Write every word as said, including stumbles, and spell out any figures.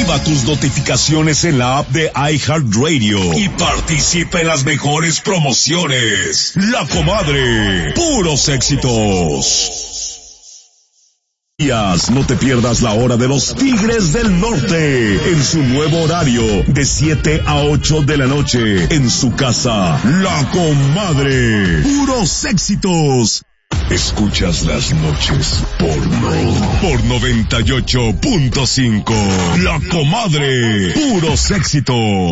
Activa tus notificaciones en la app de iHeartRadio y participa en las mejores promociones. La Comadre, puros éxitos. No te pierdas la hora de los Tigres del Norte en su nuevo horario de siete a ocho de la noche en su casa. La Comadre, puros éxitos. Escuchas las noches porno por noventa y ocho punto cinco. La Comadre, puros éxitos.